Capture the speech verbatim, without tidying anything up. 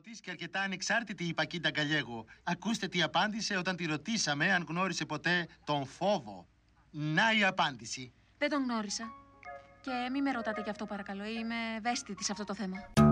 της και αρκετά ανεξάρτητη η Πακίντα Γκαλιέγο. Ακούστε τι απάντησε όταν τη ρωτήσαμε αν γνώρισε ποτέ τον φόβο. Να η απάντηση. Δεν τον γνώρισα. Και μη με ρωτάτε γι' αυτό παρακαλώ, είμαι ευαίσθητη σε αυτό το θέμα.